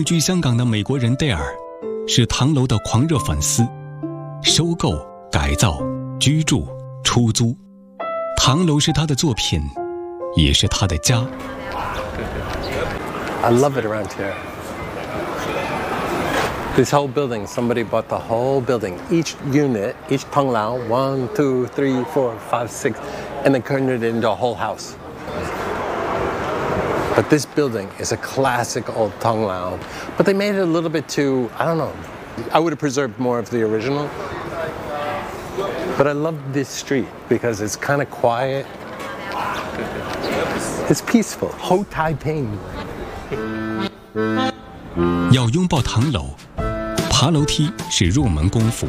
定居香港的美国人戴尔是唐楼的狂热粉丝，收购、改造、居住、出租，唐楼是他的作品，也是他的家。 I love it around here. This whole building, somebody bought the whole building, each unit, each Tong Lao, 1, 2, 3, 4, 5, 6, and they turned it into a whole house. But this building is a classic old Tong Lao, but they made it a little bit too, I don't know. I would have preserved more of the original. But I love this street because it's kind of quiet. It's peaceful. Ho Tai Ping. 要拥抱唐楼，爬楼梯是入门功夫。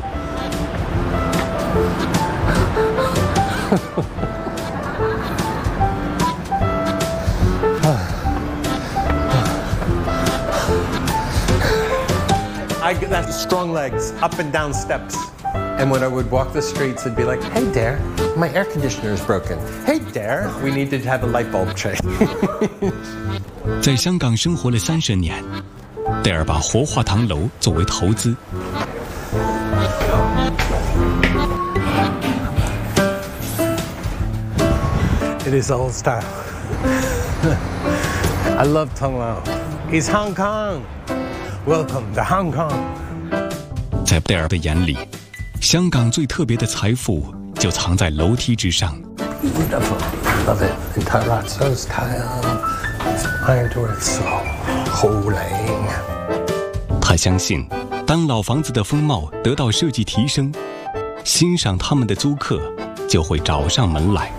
I got strong legs, up and down steps. And when I would walk the streets, it'd be like, hey, Dare, my air conditioner is broken. Hey, Dare, we need to have a light bulb change. 在香港生活了30年，戴尔把活化唐楼作为投资。 It is old style. I love Tong Lao. It's Hong Kong. Welcome to Hong Kong. 在戴尔的眼里，香港最特别的财富就藏在楼梯之上。 Beautiful. Love it. In terrazzo style. Iron doors. So holding. 他相信，当老房子的风貌得到设计提升，欣赏他们的租客就会找上门来。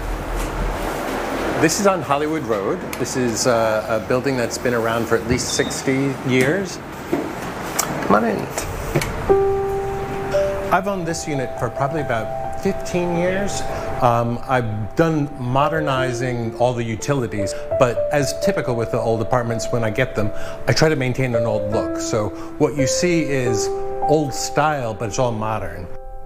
This is on Hollywood Road. This is a building that's been around for at least 60 years. Come on in. I've owned this unit for probably about 15 years. I've done modernizing all the utilities, but as typical with the old apartments, when I get them, I try to maintain an old look. So what you see is old style, but it's all modern.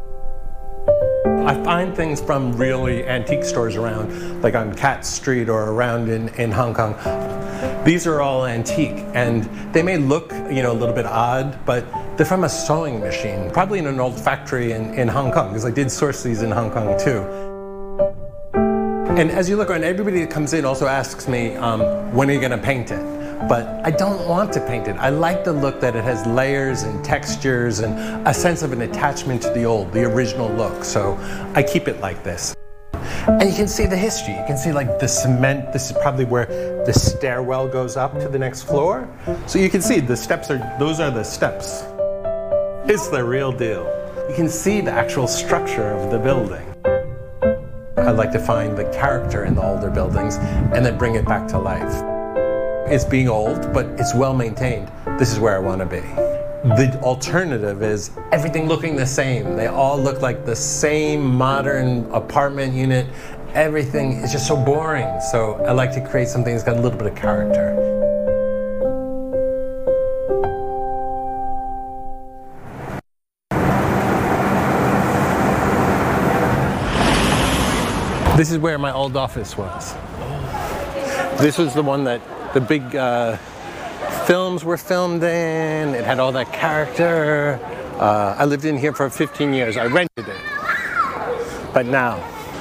I find things from really antique stores around, like on Cat Street or around in Hong Kong. These are all antique, and they may look, a little bit odd, but they're from a sewing machine, probably in an old factory in Hong Kong, because I did source these in Hong Kong too. And as you look around, everybody that comes in also asks me, when are you going to paint it? But I don't want to paint it. I like the look that it has layers and textures and a sense of an attachment to the original look. So I keep it like this. And you can see the history. You can see like the cement. This is probably where the stairwell goes up to the next floor. So you can see those are the steps. It's the real deal. You can see the actual structure of the building. I like to find the character in the older buildings and then bring it back to life. It's being old, but it's well maintained. This is where I want to be. The alternative is everything looking the same. They all look like the same modern apartment unit. Everything is just so boring. So I like to create something that's got a little bit of character. This is where my old office was. This was the one that the big films were filmed in. It had all that character. I lived in here for 15 years. I rented it. But now,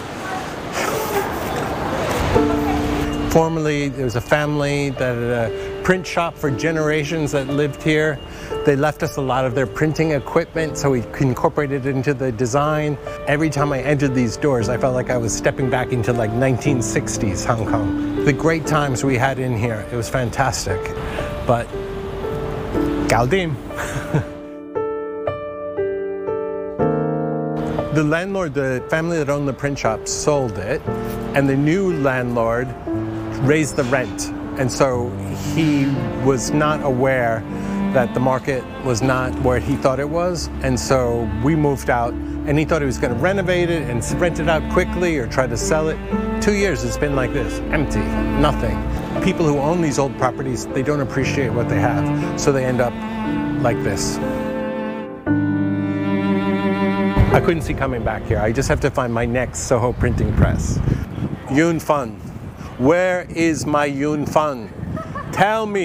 formerly there was a family that had a print shop for generations that lived here. They left us a lot of their printing equipment, so we incorporated it into the design. Every time I entered these doors, I felt like I was stepping back into like 1960s Hong Kong. The great times we had in here, it was fantastic. But, Galdim. The landlord, the family that owned the print shop, sold it, and the new landlord raised the rent. And so he was not aware that the market was not where he thought it was. And so we moved out, and he thought he was going to renovate it and rent it out quickly or try to sell it. 2 years it's been like this, empty, nothing. People who own these old properties, they don't appreciate what they have, so they end up like this. I couldn't see coming back here. I just have to find my next Soho printing press. Yun Fun. Where is my Yun Fun? Tell me.